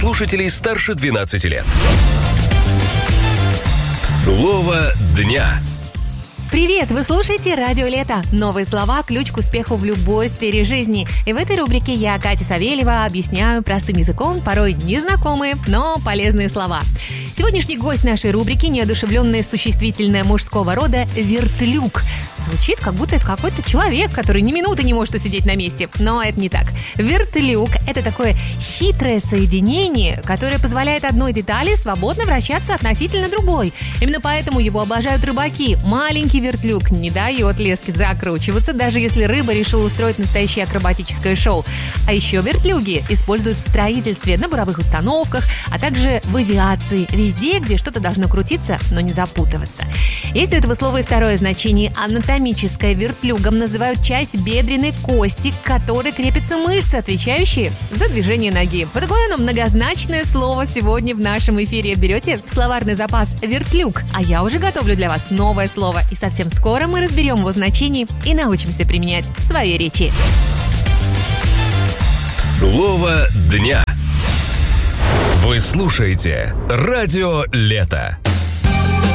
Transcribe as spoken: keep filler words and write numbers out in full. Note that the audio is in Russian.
слушателей старше двенадцати лет. Слово дня. Привет! Вы слушаете «Радио Лето». Новые слова – ключ к успеху в любой сфере жизни. И в этой рубрике я, Катя Савельева, объясняю простым языком порой незнакомые, но полезные слова. Сегодняшний гость нашей рубрики – неодушевленное существительное мужского рода «вертлюг». Звучит, как будто это какой-то человек, который ни минуты не может усидеть на месте. Но это не так. Вертлюг – это такое хитрое соединение, которое позволяет одной детали свободно вращаться относительно другой. Именно поэтому его обожают рыбаки. Маленький вертлюг не дает леске закручиваться, даже если рыба решила устроить настоящее акробатическое шоу. А еще вертлюги используют в строительстве, на буровых установках, а также в авиации, везде, где что-то должно крутиться, но не запутываться. Есть у этого слова и второе значение. Анатомическое. Вертлюгом называют часть бедренной кости, к которой крепятся мышцы, отвечающие за движение ноги. Вот такое оно многозначное слово сегодня в нашем эфире. Берете в словарный запас вертлюг, а я уже готовлю для вас новое слово. И совсем скоро мы разберем его значение и научимся применять в своей речи. Слово дня. Вы слушаете «Радио Лето».